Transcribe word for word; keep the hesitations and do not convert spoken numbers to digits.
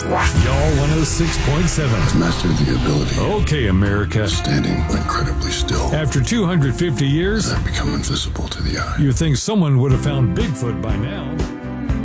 Y'all one oh six point seven. I've mastered the ability. Okay, America. Standing incredibly still. After two hundred fifty years, I've become invisible to the eye. you think someone would have found Bigfoot by now.